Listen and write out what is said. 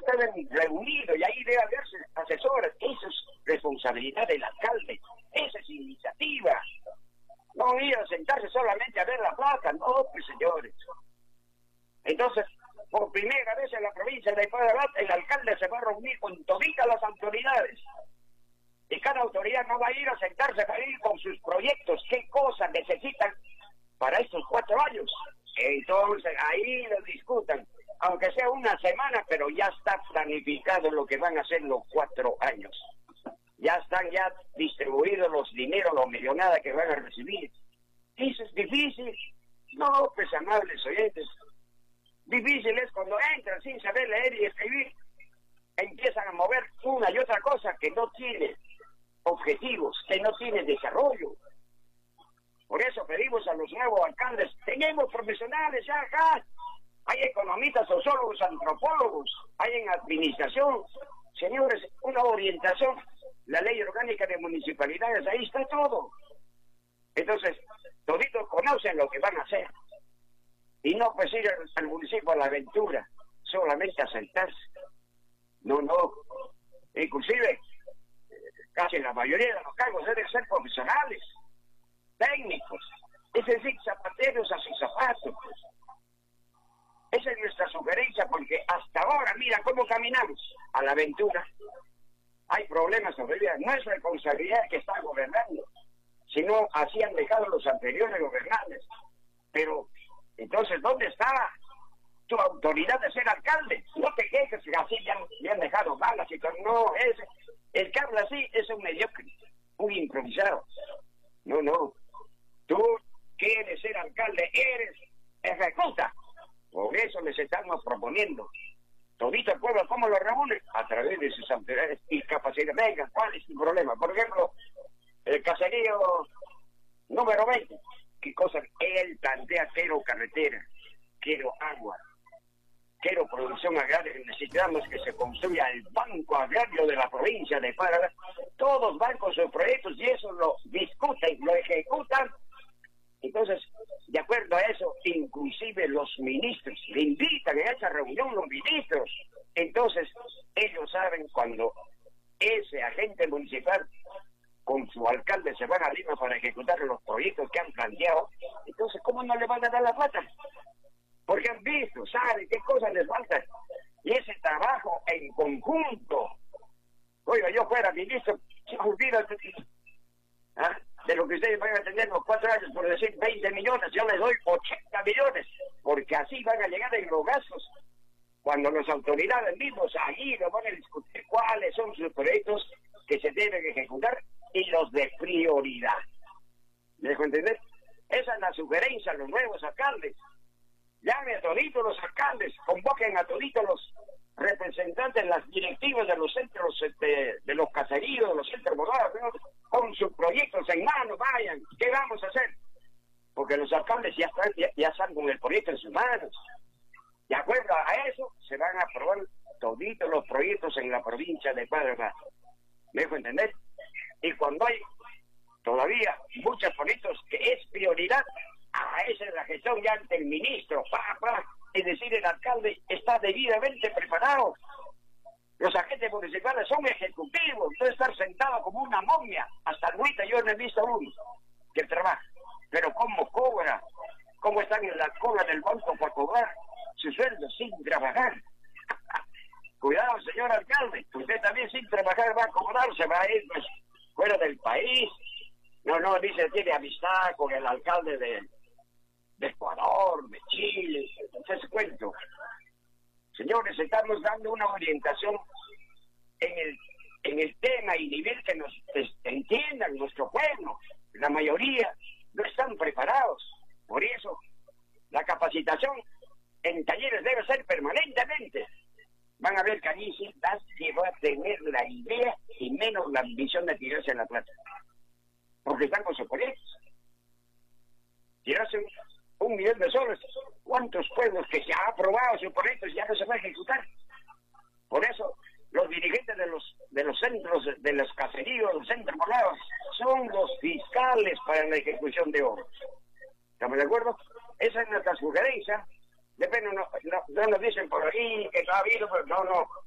estaban reunidos y ahí debe haberse asesores. Eso es responsabilidad del alcalde, esa es iniciativa. No ir a sentarse solamente a ver la plata, no, pues señores. Entonces, por primera vez en la provincia de Paraná, el alcalde se va a reunir con todas las autoridades. Y cada autoridad no va a ir a sentarse para ir con sus proyectos, qué cosas necesitan para estos 4 años. Entonces, ahí lo discutan, aunque sea una semana, pero ya está planificado lo que van a hacer los 4 años. Ya están ya distribuidos los dineros, los millonadas que van a recibir. ¿Eso es difícil? No, pues amables oyentes. Difícil es cuando entran sin saber leer y escribir, empiezan a mover una y otra cosa que no tiene objetivos, que no tiene desarrollo. Por eso pedimos a los nuevos alcaldes, tenemos profesionales ya acá, hay economistas, sociólogos, antropólogos, hay en administración, señores, una orientación, la ley orgánica de municipalidades, ahí está todo. Entonces, toditos conocen lo que van a hacer. Y no pues ir al municipio a la aventura, solamente a sentarse. No. Inclusive, casi la mayoría de los cargos deben ser profesionales, técnicos, es decir, zapateros a sus zapatos. Esa es nuestra sugerencia, porque hasta ahora, mira cómo caminamos a la aventura. Hay problemas todavía, no es responsabilidad que está gobernando, sino así han dejado los anteriores gobernantes. Pero, entonces, ¿dónde está tu autoridad de ser alcalde? No te quejes que así ya han dejado malas y todo. No, el que habla así es un mediocre, un improvisado. No. Tú quieres ser alcalde, ejecuta. Por eso les estamos proponiendo. Todito el pueblo, ¿cómo lo reúne? A través de sus autoridades y capacidad. Venga, ¿cuál es tu problema? Por ejemplo, el caserío número 20. ¿Qué cosa? Él plantea: quiero carretera, quiero agua, quiero producción agraria. Necesitamos que se construya el Banco Agrario de la provincia de Paraná. Todos van con sus proyectos y eso lo discuten, lo ejecutan. Entonces, de acuerdo a eso, inclusive los ministros le invitan a esa reunión los ministros. Entonces, ellos saben cuando ese agente municipal con su alcalde se van a Lima para ejecutar los proyectos que han planteado. Entonces, ¿cómo no le van a dar la plata? Porque han visto, saben qué cosas les faltan. Y ese trabajo en conjunto. Oiga, yo fuera ministro, se olvida de lo que ustedes van a tener los 4 años, por decir 20 millones, yo les doy 80 millones, porque así van a llegar en los gastos. Cuando las autoridades mismos ahí nos van a discutir cuáles son sus proyectos que se deben ejecutar y los de prioridad. ¿Me dejo entender? Esa es la sugerencia a los nuevos alcaldes. Llamen a toditos los alcaldes, convoquen a toditos los representantes, las directivas de los centros, de los caseríos, de los centros poblados, con sus proyectos en mano, vayan, ¿qué vamos a hacer? Porque los alcaldes ya están con el proyecto en sus manos. De acuerdo a eso, se van a aprobar toditos los proyectos en la provincia de Paraná. ¿Me dejo entender? Y cuando hay todavía muchos proyectos que es prioridad, esa es la gestión ya ante el ministro, es decir, el alcalde está debidamente preparado. Los agentes municipales son ejecutivos, no estar sentado como una momia. Hasta ahorita yo no he visto uno que trabaja. Pero ¿cómo cobra? ¿Cómo están en la cola del banco para cobrar su sueldo sin trabajar? Cuidado, señor alcalde, usted también sin trabajar va a cobrar, se va a ir pues, fuera del país. No, dice, tiene amistad con el alcalde de Ecuador, de Chile, ese cuento. Señores, estamos dando una orientación en el tema y nivel que nos entiendan nuestro pueblo. La mayoría no están preparados. Por eso, la capacitación en talleres debe ser permanentemente. Van a ver que allí sí nadie va a tener la idea y menos la ambición de tirarse en la plata. Porque están con sus proyectos. Tirarse $1 millón. ¿Cuántos pueblos que se ha aprobado sus proyectos ya no se va a ejecutar? Por eso, los dirigentes de los centros, de los caseríos, los centros poblados, son los fiscales para la ejecución de obras. ¿Estamos de acuerdo? Esa es nuestra sugerencia. Depende, no nos dicen por ahí que no ha habido, pero no.